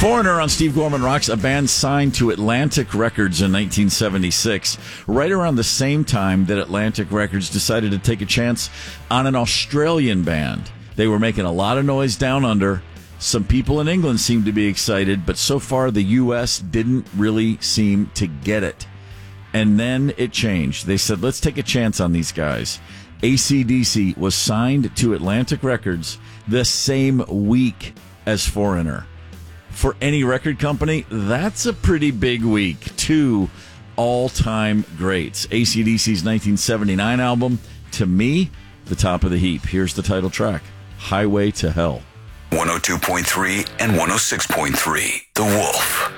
Foreigner on Steve Gorman Rocks, a band signed to Atlantic Records in 1976, right around the same time that Atlantic Records decided to take a chance on an Australian band. They were making a lot of noise down under. Some people in England seemed to be excited, but so far the U.S. didn't really seem to get it. And then it changed. They said, let's take a chance on these guys. AC/DC was signed to Atlantic Records the same week as Foreigner. For any record company, that's a pretty big week. Two all-time greats. AC/DC's 1979 album, to me, the top of the heap. Here's the title track, Highway to Hell. 102.3 and 106.3, The Wolf.